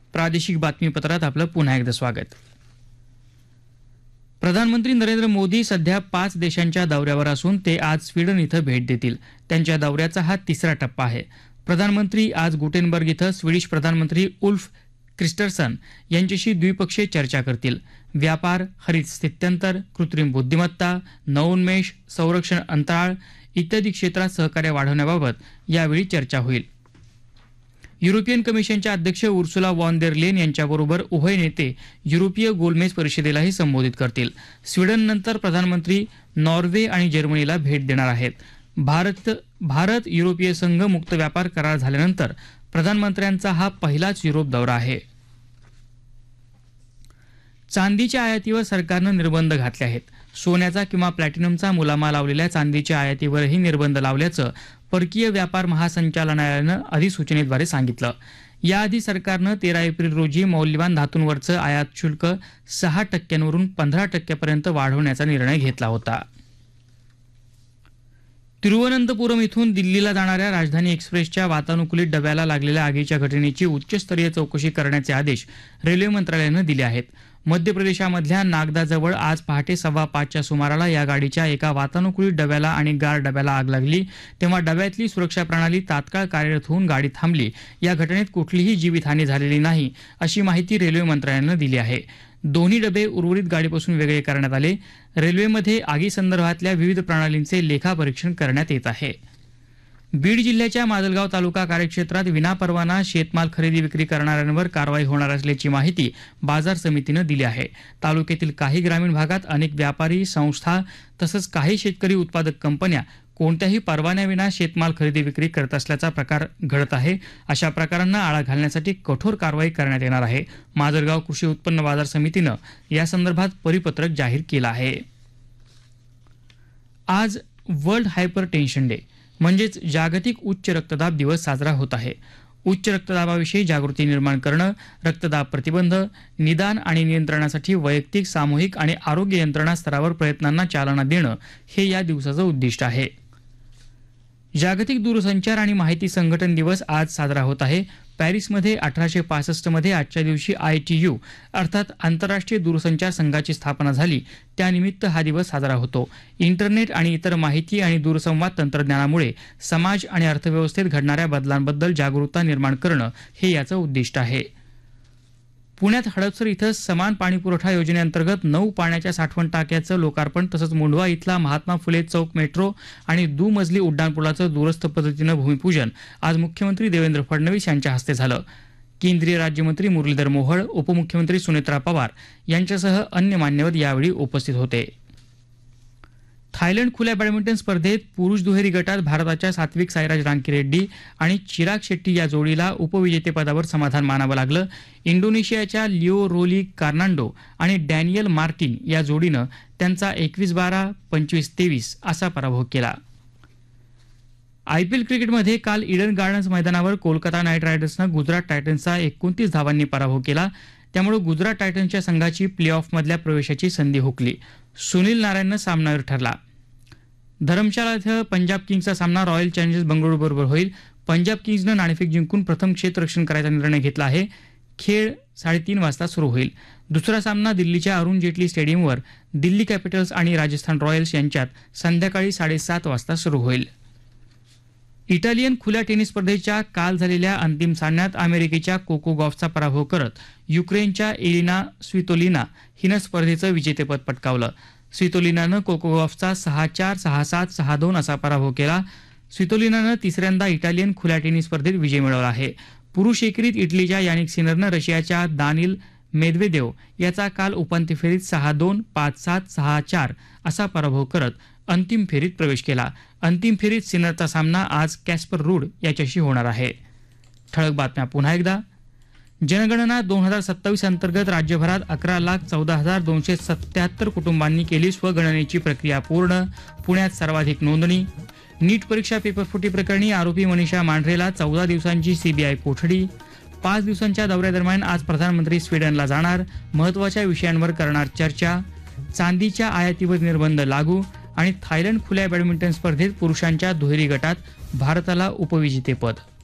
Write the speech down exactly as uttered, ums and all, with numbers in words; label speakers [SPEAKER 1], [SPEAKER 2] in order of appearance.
[SPEAKER 1] प्रादेशिक बातमीपत्रात आपलं पुन्हा एकदा स्वागत. प्रधानमंत्री नरेंद्र मोदी सध्या पाच देशांच्या दौऱ्यावर असून ते आज स्वीडन इथं भेट देतील. त्यांच्या दौऱ्याचा हा तिसरा टप्पा आहे. प्रधानमंत्री आज गुटेनबर्ग इथं स्वीडिश प्रधानमंत्री उल्फ क्रिस्टर्सन यांच्याशी द्विपक्षीय चर्चा करतील. व्यापार, हरित स्थित्यंतर, कृत्रिम बुद्धिमत्ता, नवोन्मेष, संरक्षण अंतराळ इत्यादी क्षेत्रात सहकार्य वाढवण्याबाबत यावेळी चर्चा होईल. युरोपियन कमिशनच्या अध्यक्ष उर्सुला वॉन देर लेन यांच्याबरोबर उभय नेते युरोपीय गोलमेज परिषदेलाही संबोधित करतील. स्वीडननंतर प्रधानमंत्री नॉर्वे आणि जर्मनीला भेट देणार आहेत. भारत भारत युरोपीय संघ मुक्त व्यापार करार झाल्यानंतर प्रधानमंत्र्यांचा हा पहिलाच युरोप दौरा आहे. चांदीच्या आयातीवर सरकारनं निर्बंध घातले आहेत. सोन्याचा किंवा प्लॅटिनमचा मुलामा लावलेल्या चांदीच्या आयातीवरही निर्बंध लावल्याचं परकीय व्यापार महासंचालनालयानं अधिसूचनेद्वारे सांगितलं. याआधी सरकारनं तेरा एप्रिल रोजी मौल्यवान धातूंवरचं आयात शुल्क सहा टक्क्यांवरून पंधरा टक्क्यापर्यंत वाढवण्याचा निर्णय घेतला होता. तिरुवनंतपुरम इथून दिल्लीला जाणाऱ्या राजधानी एक्सप्रेसच्या वातानुकूलित डब्याला लागलेल्या आगीच्या घटनेची उच्चस्तरीय चौकशी करण्याचे आदेश रेल्वे मंत्रालयानं दिले आहेत. मध्य प्रदेशामधल्या नागदाजवळ आज पहाटे सव्वा पाचच्या सुमाराला या गाडीच्या एका वातानुकूलित डब्याला आणि गार डब्याला आग लागली. तेव्हा डब्यातली सुरक्षा प्रणाली तात्काळ कार्यरत होऊन गाडी थांबली. या घटनेत कुठलीही जीवितहानी झालेली नाही अशी माहिती रेल्वे मंत्रालयानं दिली आहे. दोन्ही डबे उर्वरित गाडीपासून वेगळे करण्यात आले. रेल्वेमध्ये आगीसंदर्भातल्या विविध प्रणालींचे लेखापरीक्षण करण्यात येत आहे. बीड जिल्ह्याच्या माजलगाव तालुका कार्यक्षेत्रात विनापरवाना शेतमाल खरेदी विक्री करणाऱ्यांवर कारवाई होणार असल्याची माहिती बाजार समितीनं दिली आहे. तालुक्यातील काही ग्रामीण भागात अनेक व्यापारी संस्था तसंच काही शेतकरी उत्पादक कंपन्या कोणत्याही परवान्याविना शेतमाल खरेदी विक्री करत असल्याचा प्रकार घडत आहे. अशा प्रकारांना आळा घालण्यासाठी कठोर कारवाई करण्यात येणार आहे. माजलगाव कृषी उत्पन्न बाजार समितीनं यासंदर्भात परिपत्रक जाहीर केलं आहे. आज वर्ल्ड हायपर टेन्शन डे म्हणजेच जागतिक उच्च रक्तदाब दिवस साजरा होत आहे. उच्च रक्तदाबाविषयी जागृती निर्माण करणं, रक्तदाब प्रतिबंध, निदान आणि नियंत्रणासाठी वैयक्तिक, सामूहिक आणि आरोग्य यंत्रणा स्तरावर प्रयत्नांना चालना देणं हे या दिवसाचं उद्दिष्ट आहे. जागतिक दूरसंचार आणि माहिती संघटन दिवस आज साजरा होत आहे. पॅरिसमध्ये अठराशे पासष्ट मध्ये आजच्या दिवशी आय टी यू अर्थात आंतरराष्ट्रीय दूरसंचार संघाची स्थापना झाली. त्यानिमित्त हा दिवस साजरा होतो. इंटरनेट आणि इतर माहिती आणि दूरसंवाद तंत्रज्ञानामुळे समाज आणि अर्थव्यवस्थेत घडणाऱ्या बदलांबद्दल जागरूकता निर्माण करणं हे याचं उद्दिष्ट आहे. पुण्यात हडपसर इथं समान पाणीपुरवठा योजनेअंतर्गत नऊ पाण्याच्या साठवण टाक्याचं लोकार्पण तसंच मुंढवा इथला महात्मा फुले चौक मेट्रो आणि दुमजली उड्डाणपुलाचं दूरस्थ पद्धतीनं भूमिपूजन आज मुख्यमंत्री देवेंद्र फडणवीस यांच्या हस्ते झालं. केंद्रीय राज्यमंत्री मुरलीधर मोहोळ, उपमुख्यमंत्री सुनेत्रा पवार यांच्यासह अन्य मान्यवर यावेळी उपस्थित होते. थायलंड खुल्या बॅडमिंटन स्पर्धेत पुरुष दुहेरी गटात भारताच्या सात्विक साईराज रांकीरेड्डी आणि चिराग शेट्टी या जोडीला उपविजेतेपदावर समाधान मानावं लागलं. इंडोनेशियाच्या लिओ रोली कार्नांडो आणि डॅनियल मार्टिन या जोडीनं त्यांचा एकवीस बारा, पंचवीस तेवीस असा पराभव केला. आयपीएल क्रिकेटमध्ये काल ईडन गार्डन्स मैदानावर कोलकाता नाईट रायडर्सनं गुजरात टायटन्सचा एकोणतीस धावांनी पराभव केला. त्यामुळे गुजरात टायटन्सच्या संघाची प्ले ऑफमधल्या प्रवेशाची संधी हुकली. सुनील नारायणनं सामनावीर ठरला. धरमशाला इथं पंजाब किंग्सचा सामना रॉयल चॅलेंजर्स बंगळुरू बरोबर होईल. पंजाब किंग्सनं नाणेफेक जिंकून प्रथम क्षेत्ररक्षण करायचा निर्णय घेतला आहे. खेळ साडेतीन वाजता सुरू होईल. दुसरा सामना दिल्लीच्या अरुण जेटली स्टेडियमवर दिल्ली कॅपिटल्स आणि राजस्थान रॉयल्स यांच्यात संध्याकाळी साडेसात वाजता सुरू होईल. इटालियन खुल्या टेनिस स्पर्धेच्या काल झालेल्या अंतिम सामन्यात अमेरिकेच्या कोको गॉफचा पराभव करत युक्रेनच्या एलिना स्वितोलिना हिनं स्पर्धेचं विजेतेपद पटकावलं. स्वितोलिनानं कोको गॉफचा सहा चार, सहा सात, सहा दोन असा पराभव केला. स्वितोलिनानं तिसऱ्यांदा इटालियन खुल्या टेनिस स्पर्धेत विजय मिळवला आहे. पुरुष एकेरीत इटलीच्या यानिक सिनरनं रशियाच्या दानिल मेदवेदेव याचा काल उपांत्य फेरीत सहा दोन, पाच सात, सहा चार असा पराभव करत अंतिम फेरीत प्रवेश केला. अंतिम फेरीत सिनरचा सामना आज कॅस्पर रूड याच्याशी होणार आहे. ठळक बातम्या पुन्हा एकदा. जनगणना दोन हजार सत्तावीस अंतर्गत राज्यभरात अकरा लाख चौदा हजार दोनशे सत्याहत्तर कुटुंबांनी केली स्वगणनेची प्रक्रिया पूर्ण. पुण्यात सर्वाधिक नोंदणी. नीट परीक्षा पेपरफुटी प्रकरणी आरोपी मनीषा मांढरेला चौदा दिवसांची सीबीआय कोठडी. पाच दिवसांच्या दौऱ्यादरम्यान आज प्रधानमंत्री स्वीडनला जाणार. महत्त्वाच्या विषयांवर करणार चर्चा. चांदीच्या आयातीवर निर्बंध लागू आणि थायलंड खुल्या बॅडमिंटन स्पर्धेत पुरुषांच्या दुहेरी गटात भारताला उपविजेतेपद.